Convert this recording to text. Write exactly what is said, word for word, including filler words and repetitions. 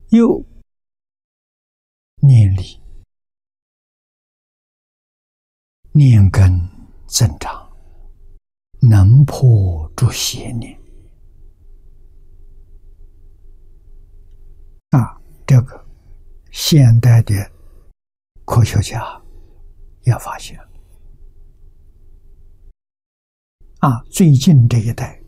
又念力、念根增长，能破诸邪念。啊，这个现代的科学家也发现啊，最近这一代